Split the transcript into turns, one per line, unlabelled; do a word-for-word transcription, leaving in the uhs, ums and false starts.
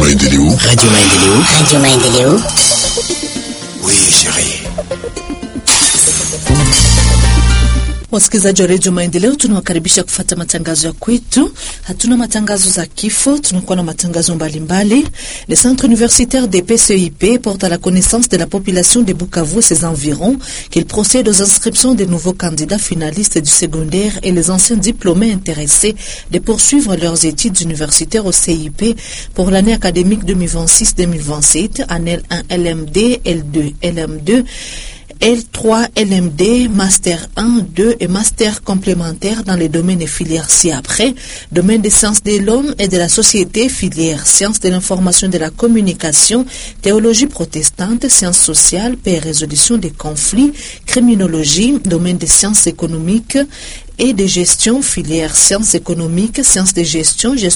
Maendeleo.
Radio Maendeleo.
Radio Maendeleo.
Oui, chérie.
Wasikilizaji wa Radio Maendeleo, tunawakaribisha kufuata matangazo ya kwetu. Hatuna matangazo za kifo, tunakuwa na matangazo mbalimbali. Le Centre universitaire des P C I P porte à la connaissance de la population de Bukavu et ses environs qu'il procède aux inscriptions des nouveaux candidats finalistes du secondaire et les anciens diplômés intéressés de poursuivre leurs études universitaires au C I P pour l'année académique deux mille vingt-six deux mille vingt-sept, en L un L M D, L deux L M deux, L trois L M D, Master un, deux et Master complémentaire dans les domaines et filières ci-après, domaine des sciences de l'homme et de la société, filière sciences de l'information et de la communication, théologie protestante, sciences sociales, paix et résolution des conflits, criminologie, domaine des sciences économiques et de gestion, filière sciences économiques, sciences de gestion, gestion